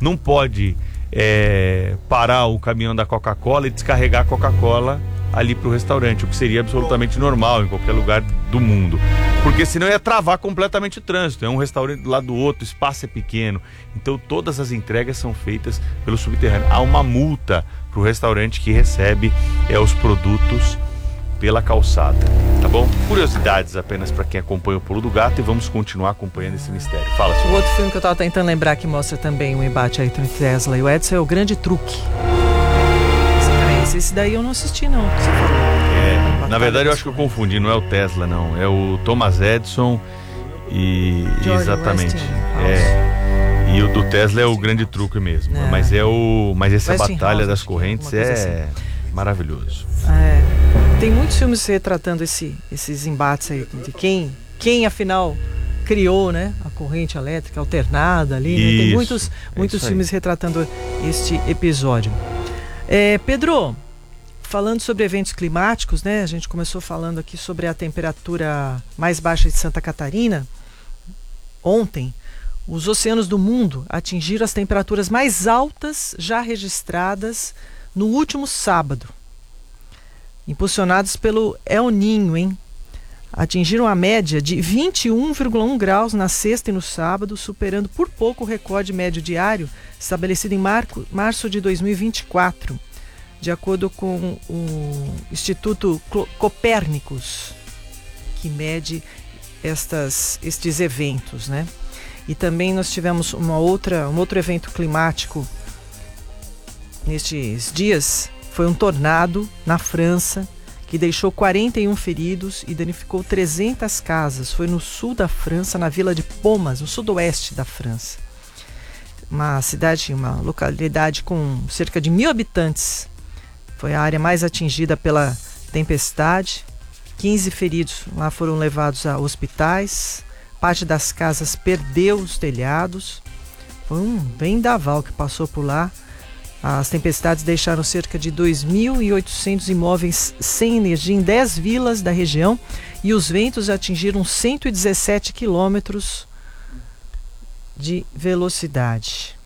não pode parar o caminhão da Coca-Cola e descarregar a Coca-Cola ali para o restaurante, o que seria absolutamente normal em qualquer lugar do mundo, porque senão ia travar completamente o trânsito. É um restaurante do lado do outro, o espaço é pequeno, então todas as entregas são feitas pelo subterrâneo. Há uma multa para o restaurante que recebe os produtos pela calçada, tá bom? Curiosidades apenas para quem acompanha o Pulo do Gato, e vamos continuar acompanhando esse mistério. Fala, senhor. O outro filme que eu tava tentando lembrar que mostra também o embate aí entre Tesla e o Edison é O Grande Truque. Esse daí eu não assisti, não. Você falou. Na verdade eu acho que eu confundi, não é o Tesla, não. É o Thomas Edison e... George Exatamente. Westinghouse. E o do Tesla é O Grande Truque mesmo. Mas essa Westinghouse, Batalha das Correntes assim. Maravilhoso. Tem muitos filmes retratando esses embates aí de quem afinal criou, né, a corrente elétrica alternada ali, né? Tem muitos filmes retratando este episódio. Pedro, falando sobre eventos climáticos, né? A gente começou falando aqui sobre a temperatura mais baixa de Santa Catarina. Ontem, os oceanos do mundo atingiram as temperaturas mais altas já registradas no último sábado, impulsionados pelo El Niño, hein? Atingiram a média de 21,1 graus na sexta e no sábado, superando por pouco o recorde médio diário estabelecido em março de 2024, de acordo com o Instituto Copérnicus, que mede estes eventos, né? E também nós tivemos um outro evento climático nestes dias. Foi um tornado na França, que deixou 41 feridos e danificou 300 casas. Foi no sul da França, na vila de Pomas, no sudoeste da França. Uma localidade com cerca de 1.000 habitantes. Foi a área mais atingida pela tempestade. 15 feridos lá foram levados a hospitais. Parte das casas perdeu os telhados. Foi um vendaval que passou por lá. As tempestades deixaram cerca de 2.800 imóveis sem energia em 10 vilas da região, e os ventos atingiram 117 quilômetros de velocidade.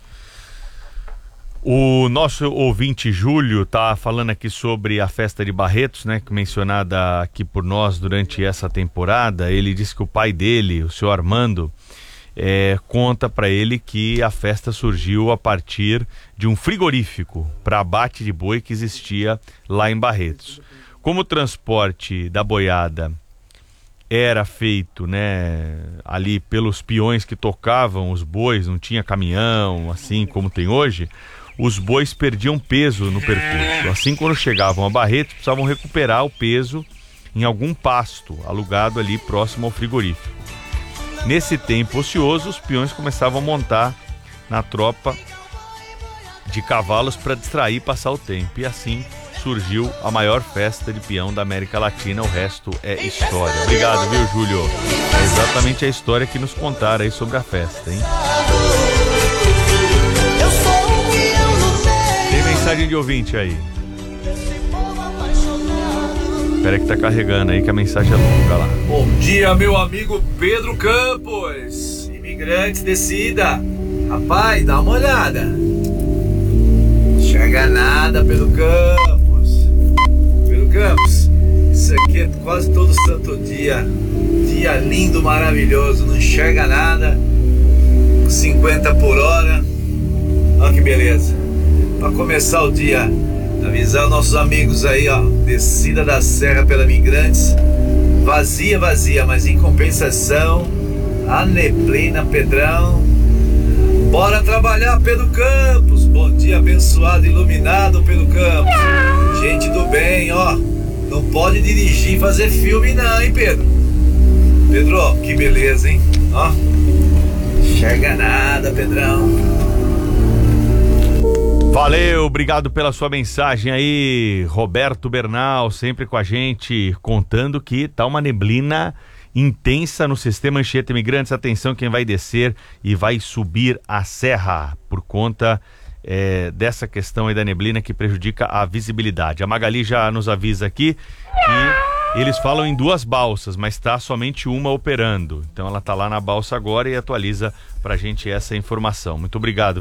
O nosso ouvinte Júlio está falando aqui sobre a festa de Barretos, né, mencionada aqui por nós durante essa temporada. Ele disse que o pai dele, o senhor Armando, conta para ele que a festa surgiu a partir de um frigorífico para abate de boi que existia lá em Barretos. Como o transporte da boiada era feito, né, ali pelos peões que tocavam os bois, não tinha caminhão assim como tem hoje, os bois perdiam peso no percurso. Assim, quando chegavam a Barretos, precisavam recuperar o peso em algum pasto alugado ali próximo ao frigorífico. Nesse tempo ocioso, os peões começavam a montar na tropa de cavalos para distrair e passar o tempo. E assim surgiu a maior festa de peão da América Latina. O resto é história. Obrigado, viu, Júlio? É exatamente a história que nos contaram aí sobre a festa, hein? Tem mensagem de ouvinte aí. Espera que tá carregando aí, que a mensagem é longa lá. Bom dia, meu amigo Pedro Campos. Imigrantes, descida. Rapaz, dá uma olhada. Não enxerga nada, Pedro Campos. Pedro Campos, isso aqui é quase todo santo dia. Dia lindo, maravilhoso. Não enxerga nada. 50 por hora. Olha que beleza. Para começar o dia, avisar nossos amigos aí, ó, descida da serra pela Imigrantes, vazia, mas em compensação, a neblina, Pedrão. Bora trabalhar, Pedro Campos. Bom dia, abençoado, iluminado, Pedro Campos. Gente do bem, ó, não pode dirigir e fazer filme não, hein, Pedro? Pedro, ó, que beleza, hein? Ó, enxerga nada, Pedrão. Valeu, obrigado pela sua mensagem aí, Roberto Bernal, sempre com a gente, contando que tá uma neblina intensa no sistema Anchieta Imigrantes. Atenção, quem vai descer e vai subir a serra por conta dessa questão aí da neblina que prejudica a visibilidade. A Magali já nos avisa aqui que eles falam em 2 balsas, mas tá somente uma operando. Então ela tá lá na balsa agora e atualiza pra gente essa informação. Muito obrigado.